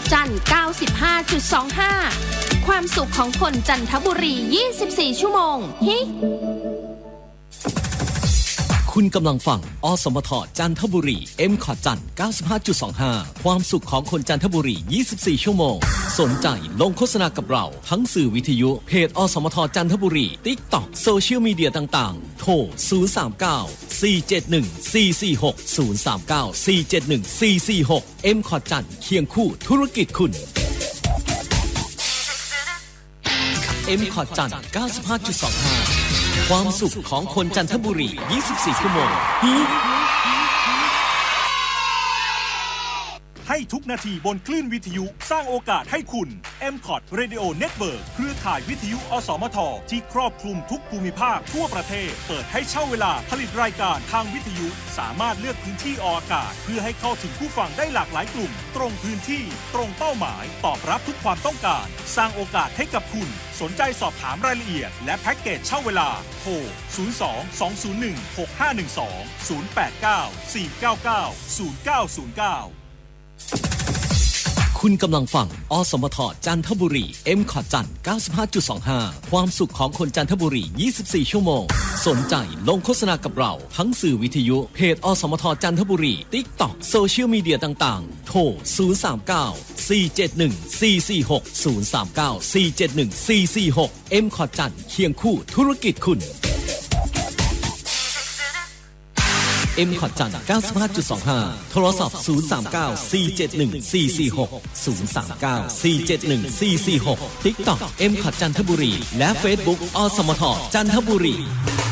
จันทร์ 95.25 ความสุขของคนจันทบุรี24ชั่วโมงฮิคุณกำลังฟังอสมทจันทบุรี M.Cot จันทร์ 95.25 ความสุขของคนจันทบุรี24ชั่วโมงสนใจลงโฆษณากับเราทั้งสื่อวิทยุเพจอสมทจันทบุรี TikTok โซเชียลมีเดียต่างๆโทร 039-471-446 M.Cot จันทร์เคียงคู่ธุรกิจคุณ M.Cot จันทร์ 95.25 ความสุขของคนจันทบุรี24ชั่วโมงให้ทุกนาทีบนคลื่นวิทยุสร้างโอกาสให้คุณ M.Cot Radio Network เครือข่ายวิทยุอสมทที่ครอบคลุมทุกภูมิภาคทั่วประเทศเปิดให้เช่าเวลาผลิตรายการทางวิทยุสามารถเลือกพื้นที่ออกอากาศเพื่อให้เข้าถึงผู้ฟังได้หลากหลายกลุ่มตรงพื้นที่ตรงเป้าหมายตอบรับทุกความต้องการสร้างโอกาสให้กับคุณสนใจสอบถามรายละเอียดและแพ็กเกจเช่าเวลาโทร 02-201-6512 089-499-0909 คุณกำลังฟังอสมทจันทบุรี M.Cot จันทร์ 95.25 ความสุขของคนจันทบุรี24ชั่วโมงสนใจลงโฆษณากับเราทั้งสื่อวิทยุเพจอสมทจันทบุรี TikTok โซเชียลมีเดียต่างๆโทร 039-471-446 039-471-446 M.Cot จันทร์เคียงคู่ธุรกิจคุณM.Cot จันทร์ 95.25 โทรศัพท์ 039-471-446 039-471-446 TikTok M.Cot จันทบุรีและ Facebook อสมทจันทบุรี